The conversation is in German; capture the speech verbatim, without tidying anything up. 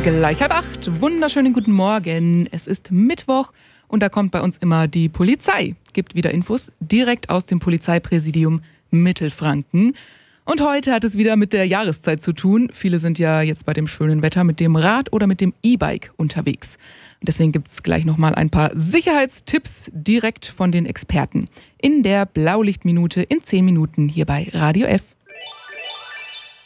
Gleich halb acht. Wunderschönen guten Morgen. Es ist Mittwoch und da kommt bei uns immer die Polizei. Gibt wieder Infos direkt aus dem Polizeipräsidium Mittelfranken. Und heute hat es wieder mit der Jahreszeit zu tun. Viele sind ja jetzt bei dem schönen Wetter mit dem Rad oder mit dem E-Bike unterwegs. Und deswegen gibt es gleich nochmal ein paar Sicherheitstipps direkt von den Experten. In der Blaulichtminute in zehn Minuten hier bei Radio F.